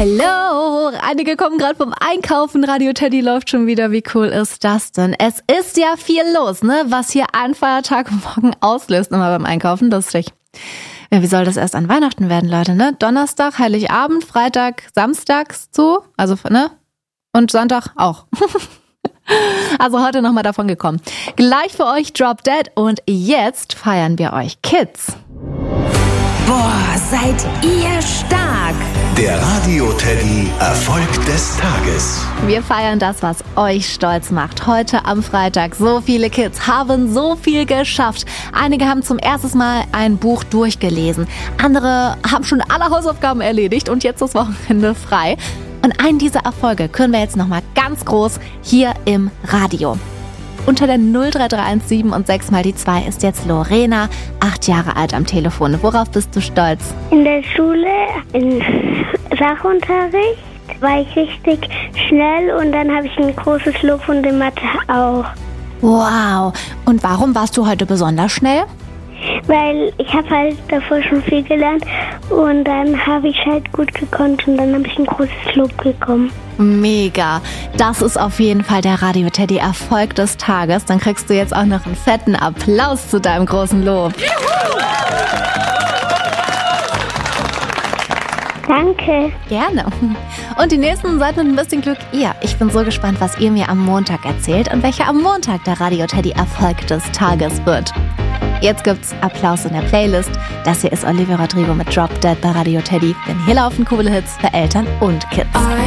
Hallo, einige kommen gerade vom Einkaufen. Radio Teddy läuft schon wieder. Wie cool ist das denn? Es ist ja viel los, ne? Was hier ein Feiertagmorgen auslöst immer beim Einkaufen. Lustig. Ja, wie soll das erst an Weihnachten werden, Leute, ne? Donnerstag, Heiligabend, Freitag, Samstags zu. Also, ne? Und Sonntag auch. Also heute nochmal davon gekommen. Gleich für euch Drop Dead und jetzt feiern wir euch Kids. Boah, seid ihr stark! Der Radio Teddy Erfolg des Tages. Wir feiern das, was euch stolz macht. Heute am Freitag. So viele Kids haben so viel geschafft. Einige haben zum ersten Mal ein Buch durchgelesen. Andere haben schon alle Hausaufgaben erledigt und jetzt das Wochenende frei. Und einen dieser Erfolge können wir jetzt nochmal ganz groß hier im Radio. Unter der 03317 und 6 mal die 2 ist jetzt Lorena, 8 Jahre alt am Telefon. Worauf bist du stolz? In der Schule, im Sachunterricht, war ich richtig schnell und dann habe ich ein großes Lob und in Mathe auch. Wow. Und warum warst du heute besonders schnell? Weil ich habe halt davor schon viel gelernt und dann habe ich halt gut gekonnt und dann habe ich ein großes Lob bekommen. Mega. Das ist auf jeden Fall der Radio Teddy Erfolg des Tages. Dann kriegst du jetzt auch noch einen fetten Applaus zu deinem großen Lob. Danke. Gerne. Und die nächsten seid mit ein bisschen Glück ihr. Ich bin so gespannt, was ihr mir am Montag erzählt und welcher am Montag der Radio Teddy Erfolg des Tages wird. Jetzt gibt's Applaus in der Playlist. Das hier ist Olivia Rodrigo mit Drop Dead bei Radio Teddy. Denn hier laufen coole Hits für Eltern und Kids.